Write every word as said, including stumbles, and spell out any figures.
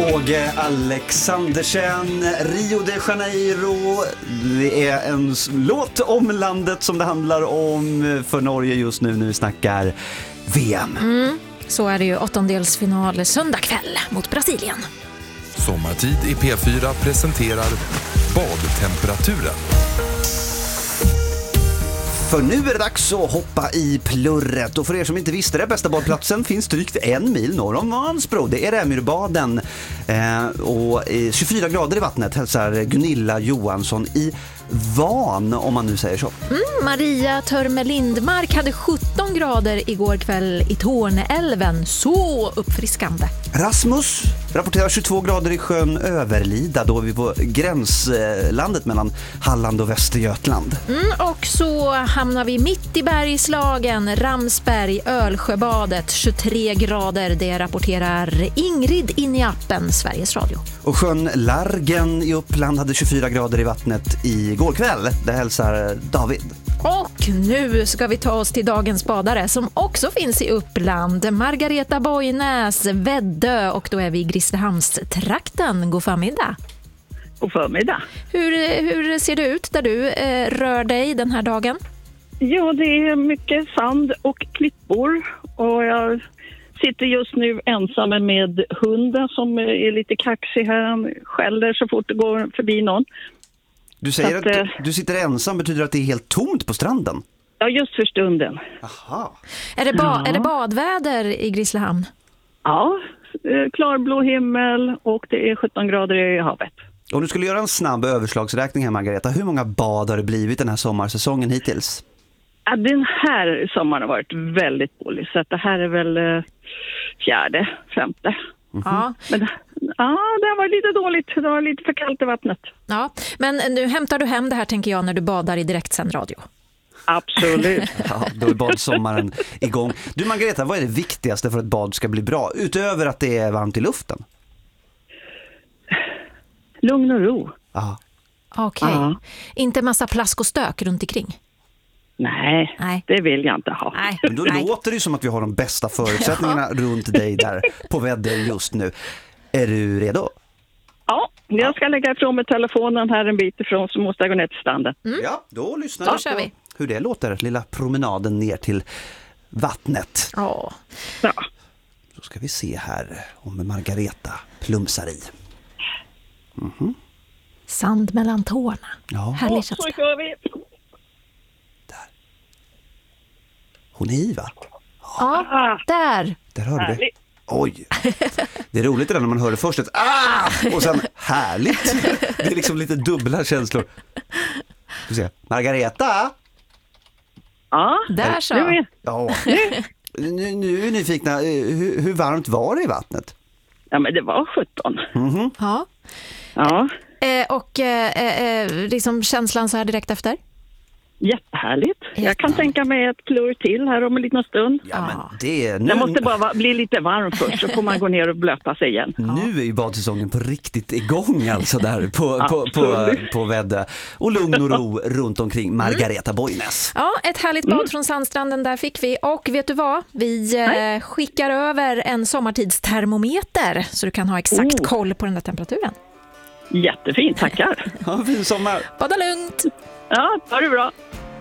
Åge Alexandersen, Rio de Janeiro. Det är en låt om landet som det handlar om för Norge just nu när vi snackar V M. Mm, så är det ju åttondelsfinal söndag kväll mot Brasilien. Sommartid i P fyra presenterar badtemperaturen. För nu är det dags att hoppa i plurret. Och för er som inte visste det, bästa badplatsen finns drygt en mil norr om Vansbro. Det är Rämyrbaden. Eh, och tjugofyra grader i vattnet hälsar Gunilla Johansson i Van, om man nu säger så. Mm, Maria Törme Lindmark hade sjutton grader igår kväll i Torneälven. Så uppfriskande. Rasmus rapporterar tjugotvå grader i sjön Överlida. Då är vi på gränslandet mellan Halland och Västergötland. Mm, och så hamnar vi mitt i Bergslagen, Ramsberg, Ölsjöbadet, tjugotre grader. Det rapporterar Ingrid in i appen Sveriges Radio. Och sjön Largen i Uppland hade tjugofyra grader i vattnet igår kväll. Det hälsar David. Och nu ska vi ta oss till dagens badare som också finns i Uppland. Margareta Boynäs, Väddö, och då är vi i Grisslehamnstrakten. God förmiddag. God förmiddag. Hur, hur ser det ut där du eh, rör dig den här dagen? Ja, det är mycket sand och klippor och jag sitter just nu ensam med hunden som är lite kaxig här. Han skäller så fort det går förbi någon. Du säger att, att, att du, du sitter ensam, betyder att det är helt tomt på stranden? Ja, just för stunden. Aha. Är det, ba- Ja. är det badväder i Grisslehamn? Ja, klarblå himmel och det är sjutton grader i havet. Om du skulle göra en snabb överslagsräkning här, Margareta, hur många bad har det blivit den här sommarsäsongen hittills? Ja, den här sommaren har varit väldigt dålig så att det här är väl eh, fjärde, femte. Mm-hmm. Ja. Men ja, det var lite dåligt. Det var lite för kallt i vattnet. Ja, men nu hämtar du hem det här, tänker jag, när du badar i direktsänd radio. Absolut. Ja, då är badsommaren igång. Du, Margareta, vad är det viktigaste för att bad ska bli bra? Utöver att det är varmt i luften? Lugn och ro. Ja. Okej. Ja. Inte massa plask och stök runt omkring? Nej, Nej. det vill jag inte ha. Nej. Men då Nej. låter det ju som att vi har de bästa förutsättningarna runt dig där på väder just nu. Är du redo? Ja, jag ska lägga ifrån med telefonen här en bit ifrån så måste jag gå ner till stranden. Mm. Ja, då lyssnar Då du kör på vi. hur det låter. Lilla promenaden ner till vattnet. Ja. Ja. Då ska vi se här om Margareta plumsar i. Mhm. Sand mellan tårna. Ja, Härlig Så känsla. kör vi. hon är i, va? Ja, Ah, där. Där hör du det. härligt. Oj, det är roligt det där när man hör det först ett ah! Och sen härligt. Det är liksom lite dubbla känslor. Ska vi se. Margareta? Ja, Där så. nu är Ja. Nu, nu är vi nyfikna. Hur, hur varmt var det i vattnet? ja, men det var sjutton. Mhm. Ja. Ja, Eh, och eh, eh, liksom känslan så här direkt efter? jättehärligt. Jag kan tänka mig ett klur till här om en liten stund. Ja, Ja. men det nu, Det måste bara va- bli lite varm först så får man gå ner och blöta sig igen. nu är ju badsäsongen på riktigt igång alltså där på, på, på, Absolut. på Väddö. Och lugn och ro runt omkring Margareta Boynäs. Ja, ett härligt bad från sandstranden där fick vi. Och vet du vad? Vi eh, skickar över en sommartidstermometer så du kan ha exakt Oh. koll på den där temperaturen. Jättefint, tackar. Ja, fin sommar. Bada lugnt! Ja, ha det bra.